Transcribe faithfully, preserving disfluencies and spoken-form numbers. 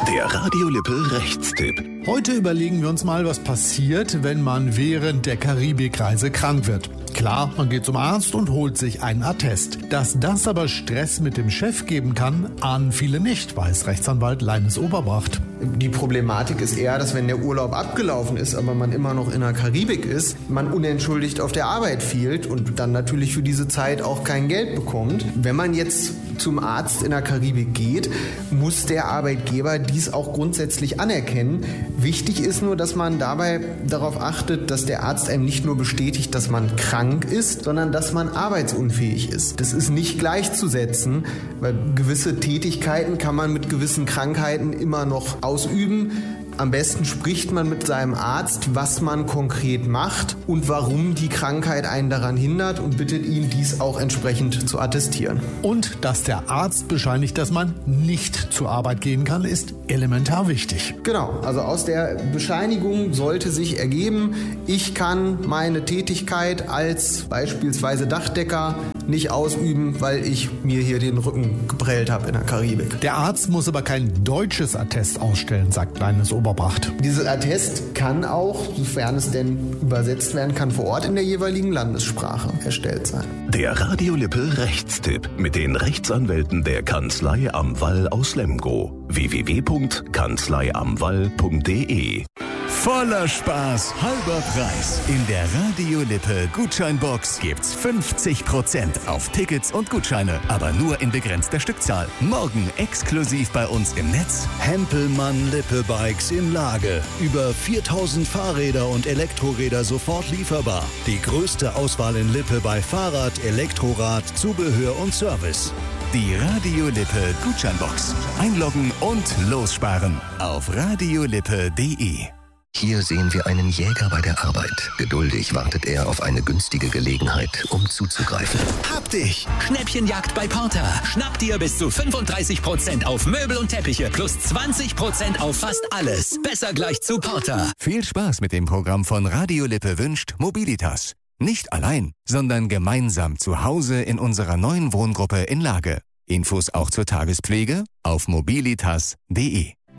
Der Radio Lippe Rechtstipp. Heute überlegen wir uns mal, was passiert, wenn man während der Karibikreise krank wird. Klar, man geht zum Arzt und holt sich einen Attest. Dass das aber Stress mit dem Chef geben kann, ahnen viele nicht, weiß Rechtsanwalt Leines Oberbracht. Die Problematik ist eher, dass wenn der Urlaub abgelaufen ist, aber man immer noch in der Karibik ist, man unentschuldigt auf der Arbeit fehlt und dann natürlich für diese Zeit auch kein Geld bekommt. Wenn man jetzt zum Arzt in der Karibik geht, muss der Arbeitgeber dies auch grundsätzlich anerkennen. Wichtig ist nur, dass man dabei darauf achtet, dass der Arzt einem nicht nur bestätigt, dass man krank ist, sondern dass man arbeitsunfähig ist. Das ist nicht gleichzusetzen, weil gewisse Tätigkeiten kann man mit gewissen Krankheiten immer noch ausüben. Am besten spricht man mit seinem Arzt, was man konkret macht und warum die Krankheit einen daran hindert und bittet ihn, dies auch entsprechend zu attestieren. Und dass der Arzt bescheinigt, dass man nicht zur Arbeit gehen kann, ist elementar wichtig. Genau, also aus der Bescheinigung sollte sich ergeben, ich kann meine Tätigkeit als beispielsweise Dachdecker nicht ausüben, weil ich mir hier den Rücken geprellt habe in der Karibik. Der Arzt muss aber kein deutsches Attest ausstellen, sagt Leines Oberbracht. Dieses Attest kann auch, sofern es denn übersetzt werden kann, vor Ort in der jeweiligen Landessprache erstellt sein. Der Radio Lippe Rechtstipp mit den Rechtsanwälten der Kanzlei am Wall aus Lemgo. w w w punkt kanzlei am wall punkt d e Voller Spaß, halber Preis. In der Radio Lippe Gutscheinbox gibt's fünfzig Prozent auf Tickets und Gutscheine, aber nur in begrenzter Stückzahl. Morgen exklusiv bei uns im Netz. Hempelmann Lippe Bikes in Lage. Über viertausend Fahrräder und Elektroräder sofort lieferbar. Die größte Auswahl in Lippe bei Fahrrad, Elektrorad, Zubehör und Service. Die Radio Lippe Gutscheinbox. Einloggen und lossparen auf radiolippe punkt d e. Hier sehen wir einen Jäger bei der Arbeit. Geduldig wartet er auf eine günstige Gelegenheit, um zuzugreifen. Hab dich! Schnäppchenjagd bei Porter. Schnapp dir bis zu fünfunddreißig Prozent auf Möbel und Teppiche plus zwanzig Prozent auf fast alles. Besser gleich zu Porter. Viel Spaß mit dem Programm von Radio Lippe wünscht Mobilitas. Nicht allein, sondern gemeinsam zu Hause in unserer neuen Wohngruppe in Lage. Infos auch zur Tagespflege auf mobilitas punkt d e.